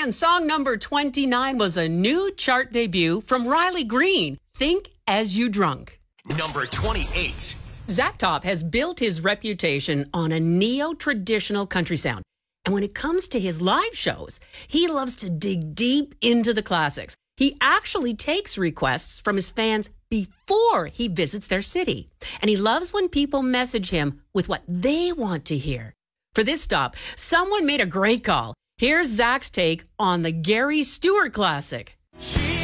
And song number 29 was a new chart debut from Riley Green, Think As You Drunk. Number 28. Zach Top has built his reputation on a neo-traditional country sound. And when it comes to his live shows, he loves to dig deep into the classics. He actually takes requests from his fans before he visits their city. And he loves when people message him with what they want to hear. For this stop, someone made a great call. Here's Zach's take on the Gary Stewart classic,